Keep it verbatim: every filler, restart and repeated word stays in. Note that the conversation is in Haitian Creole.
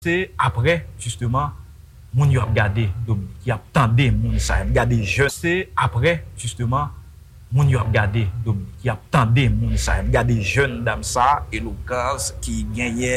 C'est après, justement, moun yo ap gade Dominique, y ap tande moun sa, y ap gade jeune. C'est après, justement, moun yo ap gade Dominique, y ap tande moun sa, y ap gade jeune dame sa, éloquence qui gagnait